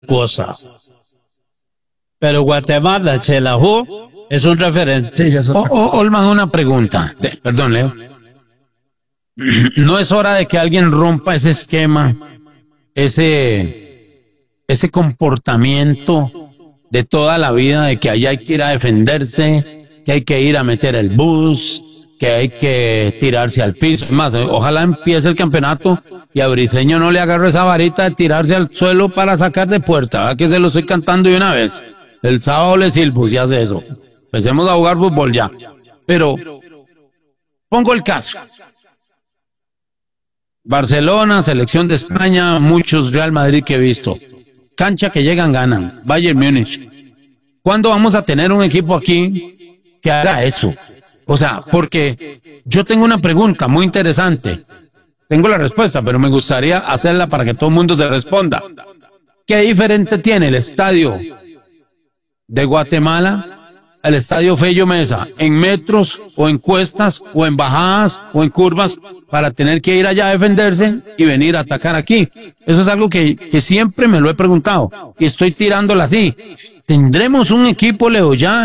cosa. Pero Guatemala, Xelajú, es un referente. Sí, Olman, una pregunta. Perdón, Leo. ¿No es hora de que alguien rompa ese esquema, ese comportamiento de toda la vida de que allá hay que ir a defenderse, que hay que ir a meter el bus, que hay que tirarse al piso? Es más, ojalá empiece el campeonato y a Briseño no le agarre esa varita de tirarse al suelo para sacar de puerta. ¿Verdad que se lo estoy cantando de una vez? El sábado le silbo si hace eso. Empecemos a jugar fútbol ya. Pero pongo el caso. Barcelona, selección de España, muchos Real Madrid que he visto. Cancha que llegan, ganan. Bayern Múnich. ¿Cuándo vamos a tener un equipo aquí que haga eso? O sea, porque yo tengo una pregunta muy interesante. Tengo la respuesta, pero me gustaría hacerla para que todo el mundo se responda. ¿Qué diferente tiene el estadio de Guatemala al estadio Fello Mesa, en metros o en cuestas o en bajadas o en curvas, para tener que ir allá a defenderse y venir a atacar aquí? Eso es algo que siempre me lo he preguntado y estoy tirándola así. ¿Tendremos un equipo, Leo, ya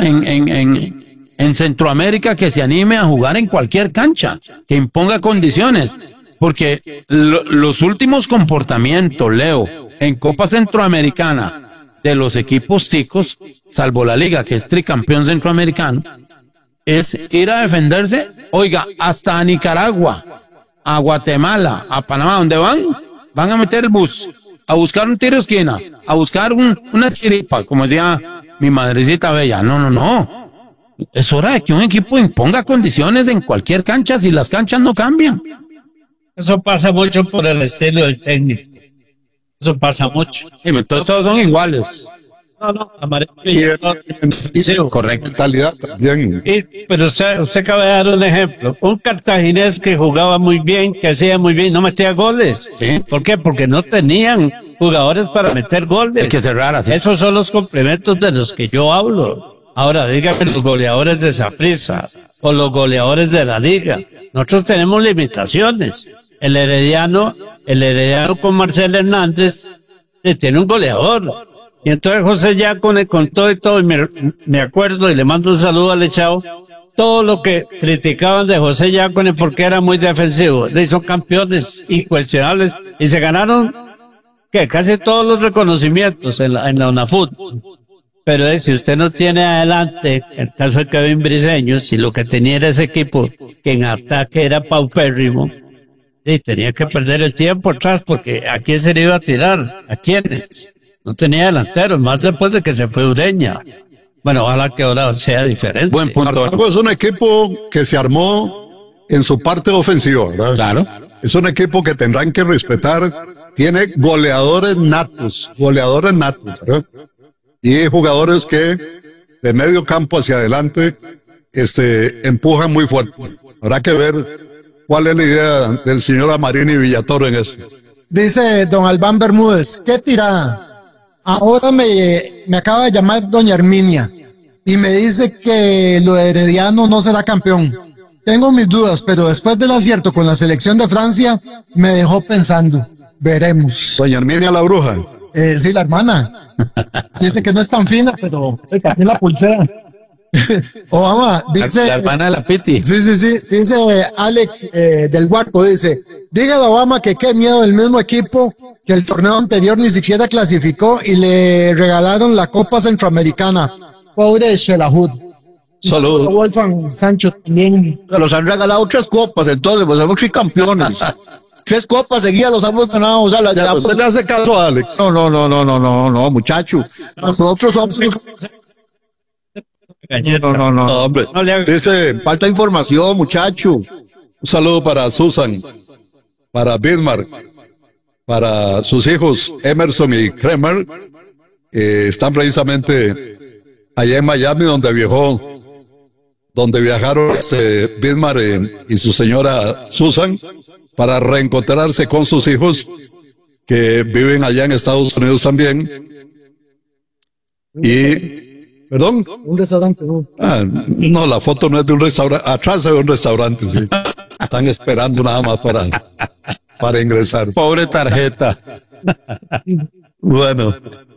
en Centroamérica que se anime a jugar en cualquier cancha, que imponga condiciones? Porque los últimos comportamientos, Leo, en Copa Centroamericana de los equipos ticos, salvo la liga que es tricampeón centroamericano, es ir a defenderse, oiga, hasta a Nicaragua, a Guatemala, a Panamá. ¿Dónde van? Van a meter el bus, a buscar un tiro de esquina, a buscar una chiripa, como decía mi madrecita bella. No. Es hora de que un equipo imponga condiciones en cualquier cancha si las canchas no cambian. Eso pasa mucho por el estilo del técnico. Eso pasa mucho. Sí, entonces todos son iguales. No, amarillo y correcto. Mentalidad también. Pero usted acaba de dar un ejemplo. Un cartaginés que jugaba muy bien, que hacía muy bien, no metía goles. ¿Sí? ¿Por qué? Porque no tenían jugadores para meter goles. Hay que cerrar así. Esos son los complementos de los que yo hablo. Ahora, dígame los goleadores de Saprissa o los goleadores de la liga. Nosotros tenemos limitaciones. El Herediano con Marcel Hernández tiene un goleador. Y entonces José Yácone con todo y todo, y me acuerdo y le mando un saludo al Echao, todo lo que criticaban de José Yácone porque era muy defensivo. Son campeones incuestionables y se ganaron casi todos los reconocimientos en la UNAFUT. Pero si usted no tiene adelante, el caso de Kevin Briseño, si lo que tenía era ese equipo que en ataque era paupérrimo, tenía que perder el tiempo atrás, porque ¿a quién se le iba a tirar? ¿A quiénes? No tenía delanteros, más después de que se fue Ureña. Bueno, ojalá que ahora sea diferente. Buen punto. Cartago es un equipo que se armó en su parte ofensiva, ¿verdad? Claro. Es un equipo que tendrán que respetar. Tiene goleadores natos, ¿verdad? Y jugadores que de medio campo hacia adelante empujan muy fuerte. Habrá que ver cuál es la idea del señor Amarini Villatoro en eso. Dice don Albán Bermúdez, qué tirada. Ahora me acaba de llamar doña Herminia y me dice que lo de Herediano no será campeón. Tengo mis dudas, pero después del acierto con la selección de Francia, me dejó pensando. Veremos. Doña Herminia la bruja. Sí, la hermana. Dice que no es tan fina, pero también la pulsera. Obama dice. La hermana de la Piti. Sí. Dice Alex del Huarco, dice, dígale a Obama que qué miedo del mismo equipo que el torneo anterior ni siquiera clasificó y le regalaron la Copa Centroamericana. Pobre Xelajú. Saludos. Wolfgang Sancho también. Se los han regalado 3 copas, entonces, pues somos tricampeones. 3 copas seguidas los hemos ganado. O sea, ¿Usted le hace caso a Alex? No, muchacho. Nosotros somos. No, hombre. Dice, Falta información, muchacho. un saludo para Susan, para Bismarck, para sus hijos Emerson y Kremer. Están precisamente allá en Miami, donde viajaron Bismarck y su señora Susan para reencontrarse con sus hijos que viven allá en Estados Unidos también. ¿Perdón? Un restaurante. No, la foto no es de un restaurante. Atrás hay un restaurante, sí. Están esperando nada más para ingresar. Pobre tarjeta. Bueno.